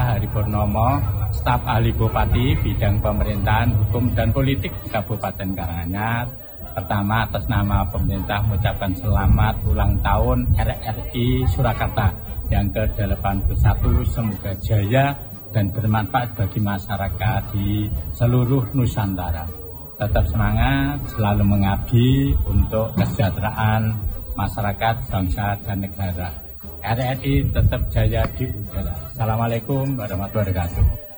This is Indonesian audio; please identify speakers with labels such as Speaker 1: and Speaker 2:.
Speaker 1: saya Hari Purnomo, staf ahli Bupati bidang pemerintahan, hukum dan politik Kabupaten Karanganyar. Pertama, atas nama pemerintah mengucapkan selamat ulang tahun RRI Surakarta yang ke-81. Semoga jaya dan bermanfaat bagi masyarakat di seluruh Nusantara. Tetap semangat, selalu mengabdi untuk kesejahteraan masyarakat, bangsa, dan negara. RRI tetap jaya di udara. Assalamualaikum warahmatullahi wabarakatuh.